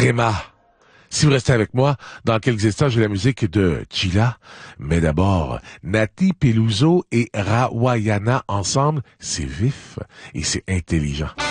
Rema. Si vous restez avec moi, dans quelques instants, j'ai la musique de Chila. Mais d'abord, Nati Peluso et Rawayana ensemble, c'est vif et c'est intelligent.